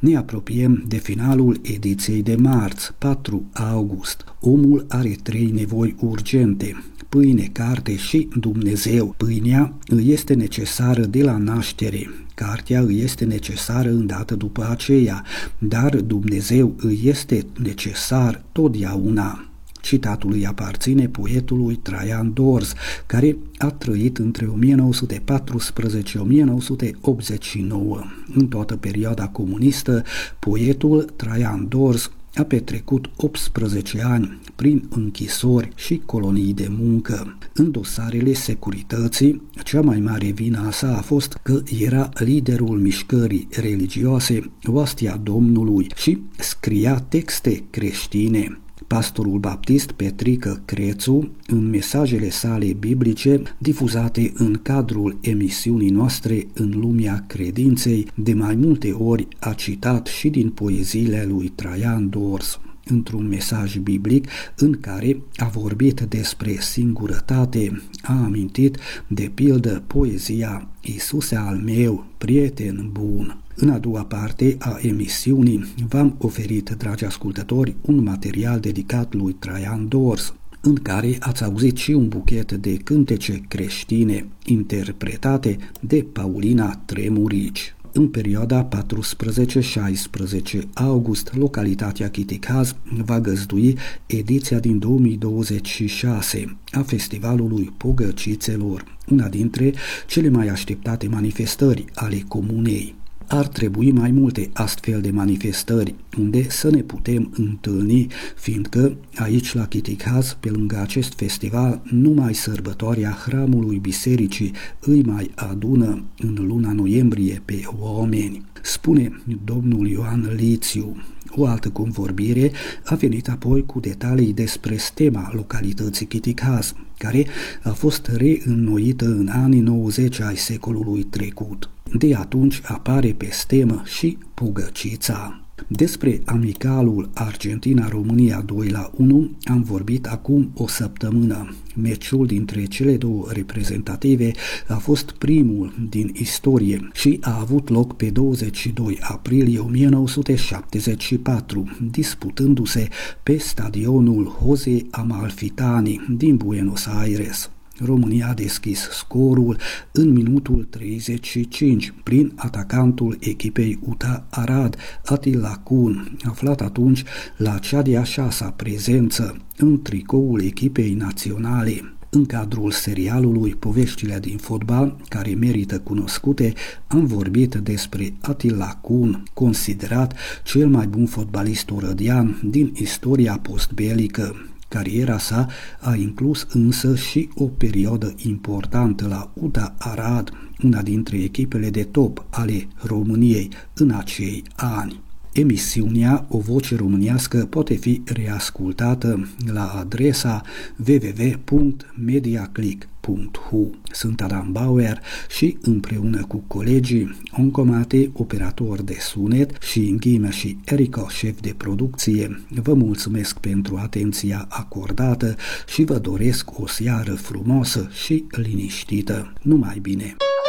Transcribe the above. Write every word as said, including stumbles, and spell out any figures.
Ne apropiem de finalul ediției de marți, patru august. Omul are trei nevoi urgente: pâine, carte și Dumnezeu. Pâinea îi este necesară de la naștere, cartea îi este necesară îndată după aceea, dar Dumnezeu îi este necesar totdeauna. Citatul îi aparține poetului Traian Dors, care a trăit între o mie nouă sute paisprezece - o mie nouă sute optzeci și nouă. În toată perioada comunistă, poetul Traian Dors a petrecut optsprezece ani prin închisori și colonii de muncă. În dosarele securității, cea mai mare vină a sa a fost că era liderul mișcării religioase Oastea Domnului și scria texte creștine. Pastorul baptist Petrică Crețu, în mesajele sale biblice difuzate în cadrul emisiunii noastre În lumea credinței, de mai multe ori a citat și din poeziile lui Traian Dors, într-un mesaj biblic în care a vorbit despre singurătate, a amintit de pildă poezia Iisuse al meu, prieten bun. În a doua parte a emisiunii v-am oferit, dragi ascultători, un material dedicat lui Traian Dors, în care ați auzit și un buchet de cântece creștine interpretate de Paulina Tremurici. În perioada paisprezece - șaisprezece august, localitatea Chiticaz va găzdui ediția din două mii douăzeci și șase a Festivalului Pogăcițelor, una dintre cele mai așteptate manifestări ale comunei. Ar trebui mai multe astfel de manifestări unde să ne putem întâlni, fiindcă aici la Chiticaz, pe lângă acest festival, numai sărbătoarea Hramului Bisericii îi mai adună în luna noiembrie pe oameni. Spune domnul Ioan Lițiu. O altă convorbire a venit apoi cu detalii despre stema localității Chiticaz, care a fost reînnoită în anii nouăzeci ai secolului trecut. De atunci apare pe stemă și Pugăcița. Despre amicalul Argentina-România doi la unu am vorbit acum o săptămână. Meciul dintre cele două reprezentative a fost primul din istorie și a avut loc pe douăzeci și doi aprilie o mie nouă sute șaptezeci și patru, disputându-se pe stadionul José Amalfitani din Buenos Aires. România a deschis scorul în minutul treizeci și cinci prin atacantul echipei U T A Arad, Attila Kun, aflat atunci la cea de-a șasea prezență în tricoul echipei naționale. În cadrul serialului Poveștile din fotbal, care merită cunoscute, am vorbit despre Attila Kun, considerat cel mai bun fotbalist orădean din istoria postbelică. Cariera sa a inclus însă și o perioadă importantă la U T A Arad, una dintre echipele de top ale României în acei ani. Emisiunea O Voce Românească poate fi reascultată la adresa w w w punct mediaclick punct h u. Sunt Adam Bauer și împreună cu colegii Oncomate, operator de sunet, și Ghimă și Erico, șef de producție, vă mulțumesc pentru atenția acordată și vă doresc o seară frumoasă și liniștită. Numai bine!